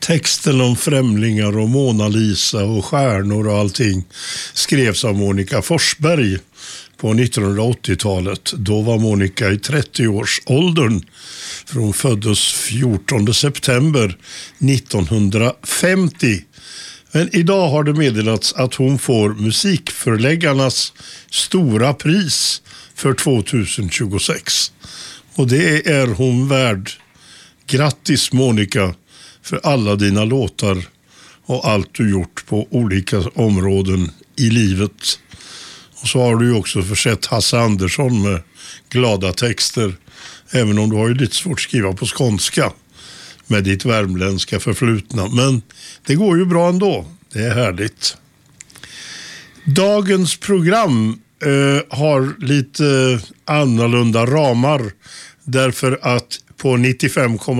Texten om främlingar och Mona Lisa och stjärnor och allting skrevs av Monica Forsberg på 1980-talet. Då var Monica i 30-årsåldern, för hon föddes 14 september 1950. Men idag har det meddelats att hon får musikförläggarnas stora pris för 2026. Och det är hon värd. Grattis Monica för alla dina låtar och allt du gjort på olika områden i livet. Och så har du ju också försett Hasse Andersson med glada texter, även om du har ju lite svårt att skriva på skånska med ditt värmländska förflutna. Men det går ju bra ändå. Det är härligt. Dagens program har lite annorlunda ramar därför att på 95,3